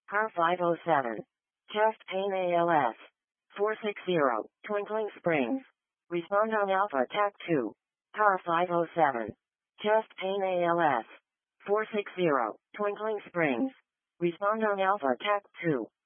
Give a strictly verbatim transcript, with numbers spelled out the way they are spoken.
Car five oh seven. Chest pain A L S. four sixty. Twinkling Springs. Respond on Alpha T A C two. Car five oh seven. Chest pain A L S. four sixty. Twinkling Springs. Respond on Alpha T A C two.